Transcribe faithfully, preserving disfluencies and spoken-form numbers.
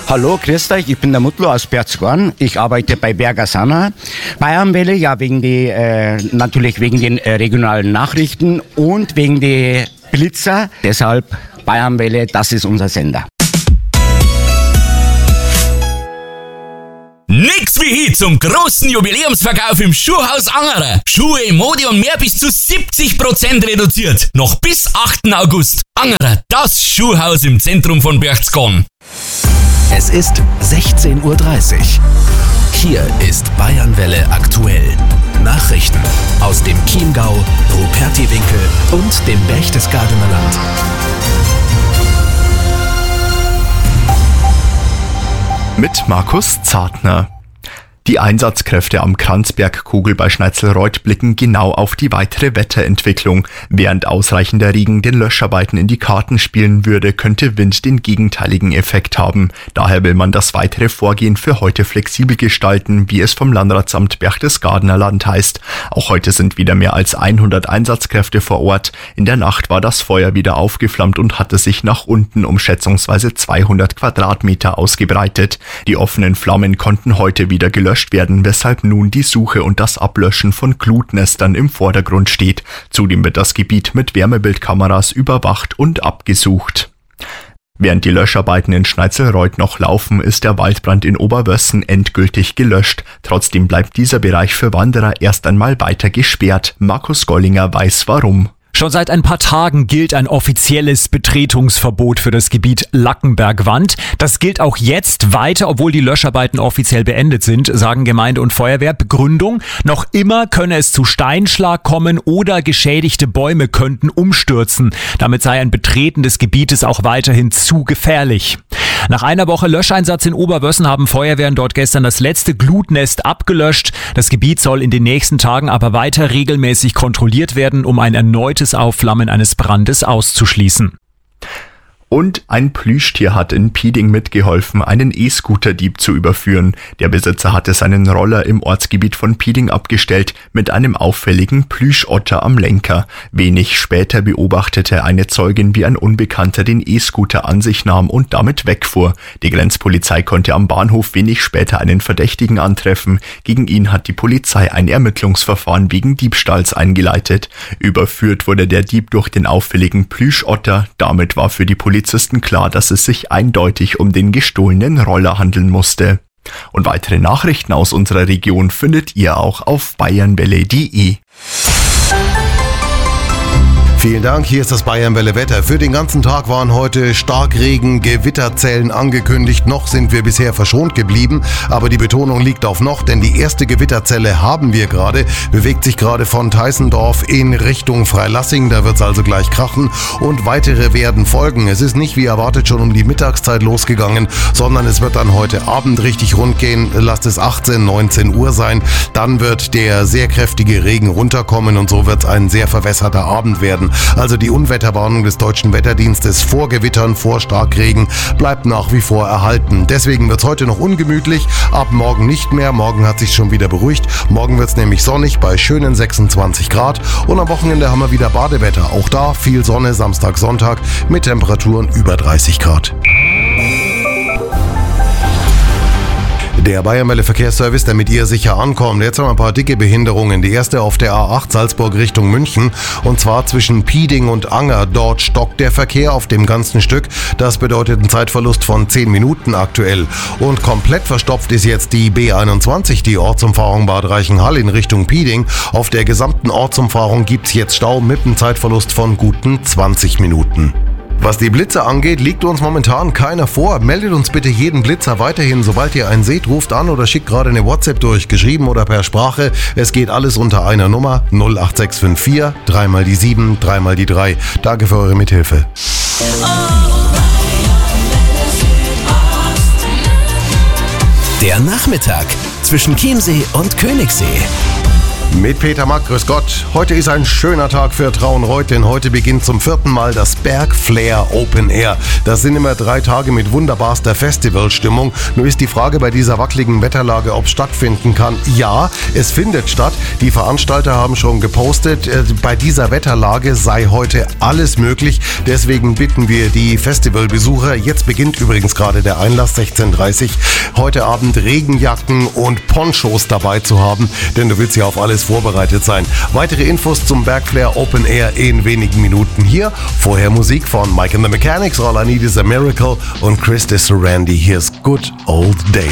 Hallo, grüßt euch, ich bin der Mutlu aus Berchtesgaden. Ich arbeite bei Berger Sana. Bayernwelle, ja, wegen die, äh, natürlich wegen den äh, regionalen Nachrichten und wegen die Blitzer. Deshalb Bayernwelle, das ist unser Sender. Nix wie hier zum großen Jubiläumsverkauf im Schuhhaus Angerer. Schuhe, Mode und mehr bis zu siebzig Prozent reduziert. Noch bis achten August. Angerer, das Schuhhaus im Zentrum von Berchtesgaden. Es ist sechzehn Uhr dreißig. Hier ist Bayernwelle aktuell. Nachrichten aus dem Chiemgau, Rupertiwinkel und dem Berchtesgadener Land. Mit Markus Zartner. Die Einsatzkräfte am Kranzbergkogel bei Schneizelreuth blicken genau auf die weitere Wetterentwicklung. Während ausreichender Regen den Löscharbeiten in die Karten spielen würde, könnte Wind den gegenteiligen Effekt haben. Daher will man das weitere Vorgehen für heute flexibel gestalten, wie es vom Landratsamt Berchtesgadener Land heißt. Auch heute sind wieder mehr als hundert Einsatzkräfte vor Ort. In der Nacht war das Feuer wieder aufgeflammt und hatte sich nach unten um schätzungsweise zweihundert Quadratmeter ausgebreitet. Die offenen Flammen konnten heute wieder gelöscht werden, weshalb nun die Suche und das Ablöschen von Glutnestern im Vordergrund steht. Zudem wird das Gebiet mit Wärmebildkameras überwacht und abgesucht. Während die Löscharbeiten in Schneizelreuth noch laufen, ist der Waldbrand in Oberwössen endgültig gelöscht. Trotzdem bleibt dieser Bereich für Wanderer erst einmal weiter gesperrt. Markus Gollinger weiß warum. Schon seit ein paar Tagen gilt ein offizielles Betretungsverbot für das Gebiet Lackenbergwand. Das gilt auch jetzt weiter, obwohl die Löscharbeiten offiziell beendet sind, sagen Gemeinde und Feuerwehr. Begründung: Noch immer könne es zu Steinschlag kommen oder geschädigte Bäume könnten umstürzen. Damit sei ein Betreten des Gebietes auch weiterhin zu gefährlich. Nach einer Woche Löscheinsatz in Oberwössen haben Feuerwehren dort gestern das letzte Glutnest abgelöscht. Das Gebiet soll in den nächsten Tagen aber weiter regelmäßig kontrolliert werden, um ein erneutes Aufflammen eines Brandes auszuschließen. Und ein Plüschtier hat in Pieding mitgeholfen, einen E-Scooter-Dieb zu überführen. Der Besitzer hatte seinen Roller im Ortsgebiet von Pieding abgestellt, mit einem auffälligen Plüschotter am Lenker. Wenig später beobachtete eine Zeugin, wie ein Unbekannter den E-Scooter an sich nahm und damit wegfuhr. Die Grenzpolizei konnte am Bahnhof wenig später einen Verdächtigen antreffen. Gegen ihn hat die Polizei ein Ermittlungsverfahren wegen Diebstahls eingeleitet. Überführt wurde der Dieb durch den auffälligen Plüschotter. Damit war für die Polizei Polizisten klar, dass es sich eindeutig um den gestohlenen Roller handeln musste. Und weitere Nachrichten aus unserer Region findet ihr auch auf bayernwelle punkt de. Vielen Dank, hier ist das Bayernwelle Wetter. Für den ganzen Tag waren heute Starkregen, Gewitterzellen angekündigt. Noch sind wir bisher verschont geblieben, aber die Betonung liegt auf noch, denn die erste Gewitterzelle haben wir gerade, bewegt sich gerade von Teissendorf in Richtung Freilassing, da wird es also gleich krachen und weitere werden folgen. Es ist nicht wie erwartet schon um die Mittagszeit losgegangen, sondern es wird dann heute Abend richtig rund gehen, lasst es achtzehn, neunzehn Uhr sein. Dann wird der sehr kräftige Regen runterkommen und so wird es ein sehr verwässerter Abend werden. Also die Unwetterwarnung des Deutschen Wetterdienstes vor Gewittern, vor Starkregen bleibt nach wie vor erhalten. Deswegen wird es heute noch ungemütlich, ab morgen nicht mehr. Morgen hat sich schon wieder beruhigt. Morgen wird es nämlich sonnig bei schönen sechsundzwanzig Grad und am Wochenende haben wir wieder Badewetter. Auch da viel Sonne, Samstag, Sonntag mit Temperaturen über dreißig Grad. Der Bayernwelle Verkehrsservice, damit ihr sicher ankommt. Jetzt haben wir ein paar dicke Behinderungen. Die erste auf der A acht Salzburg Richtung München und zwar zwischen Pieding und Anger. Dort stockt der Verkehr auf dem ganzen Stück. Das bedeutet einen Zeitverlust von zehn Minuten aktuell. Und komplett verstopft ist jetzt die B einundzwanzig, die Ortsumfahrung Bad Reichenhall in Richtung Pieding. Auf der gesamten Ortsumfahrung gibt's jetzt Stau mit einem Zeitverlust von guten zwanzig Minuten. Was die Blitzer angeht, liegt uns momentan keiner vor. Meldet uns bitte jeden Blitzer weiterhin, sobald ihr einen seht, ruft an oder schickt gerade eine WhatsApp durch, geschrieben oder per Sprache. Es geht alles unter einer Nummer null acht sechs fünf vier, dreimal die sieben, dreimal die drei. Danke für eure Mithilfe. Der Nachmittag zwischen Chiemsee und Königssee. Mit Peter Mack, grüß Gott. Heute ist ein schöner Tag für Traunreut, denn heute beginnt zum vierten Mal das Bergflair Open Air. Das sind immer drei Tage mit wunderbarster Festivalstimmung. Nur ist die Frage bei dieser wackeligen Wetterlage, ob es stattfinden kann. Ja, es findet statt. Die Veranstalter haben schon gepostet, äh, bei dieser Wetterlage sei heute alles möglich. Deswegen bitten wir die Festivalbesucher, jetzt beginnt übrigens gerade der Einlass, sechzehn Uhr dreißig, heute Abend Regenjacken und Ponchos dabei zu haben, denn du willst ja auf alles vorbereitet sein. Weitere Infos zum Bergflair Open Air in wenigen Minuten hier. Vorher Musik von Mike and the Mechanics, All I Need is a Miracle und Chris de Randy. Here's Good Old Days.